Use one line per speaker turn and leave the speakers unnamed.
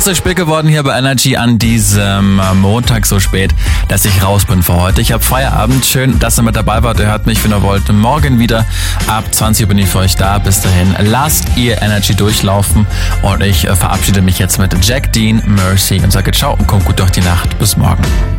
so spät geworden hier bei Energy an diesem Montag so spät, dass ich raus bin für heute. Ich habe Feierabend. Schön, dass ihr mit dabei wart. Ihr hört mich, wenn ihr wollt, morgen wieder. Ab 20 Uhr bin ich für euch da. Bis dahin, lasst ihr Energy durchlaufen. Und ich verabschiede mich jetzt mit Jack Dean, Mercy und sage ciao und kommt gut durch die Nacht. Bis morgen.